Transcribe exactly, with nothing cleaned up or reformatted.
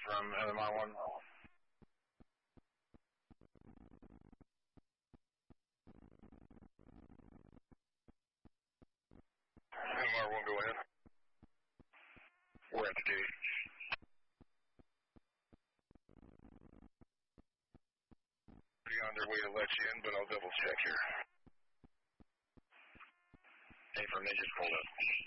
from L M R one. L M R one, go ahead. We're at the gate. Be on their way to let you in, but I'll double check here. Hey, from they just pulled up.